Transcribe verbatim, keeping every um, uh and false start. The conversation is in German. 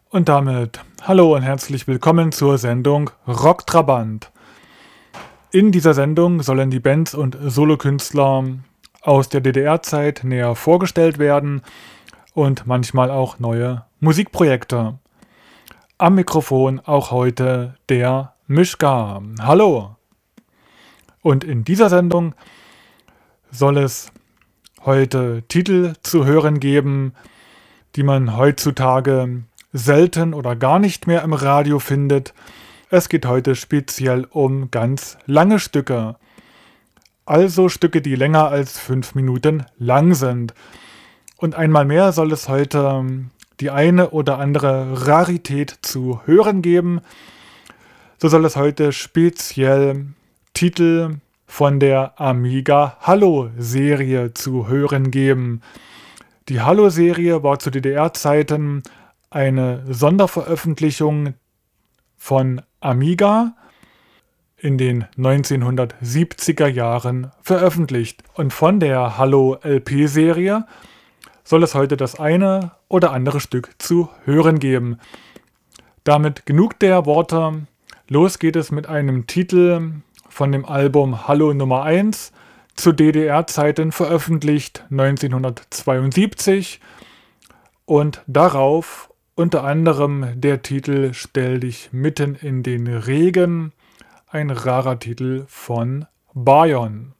Und damit hallo und herzlich willkommen zur Sendung Rocktrabant. In dieser Sendung sollen die Bands und Solokünstler aus der D D R-Zeit näher vorgestellt werden und manchmal auch neue Musikprojekte. Am Mikrofon auch heute der Mischka. Hallo! Und in dieser Sendung soll es heute Titel zu hören geben, die man heutzutage selten oder gar nicht mehr im Radio findet. Es geht heute speziell um ganz lange Stücke. Also Stücke, die länger als fünf Minuten lang sind. Und einmal mehr soll es heute die eine oder andere Rarität zu hören geben. So soll es heute speziell Titel von der Amiga Hallo-Serie zu hören geben. Die Hallo-Serie war zu D D R-Zeiten eine Sonderveröffentlichung von Amiga in den neunzehnhundertsiebziger Jahren veröffentlicht. Und von der Hallo-L P-Serie soll es heute das eine oder andere Stück zu hören geben. Damit genug der Worte. Los geht es mit einem Titel von dem Album Hallo Nummer eins, zu D D R-Zeiten veröffentlicht neunzehnhundertzweiundsiebzig. Und darauf unter anderem der Titel Stell dich mitten in den Regen, ein rarer Titel von Bayon.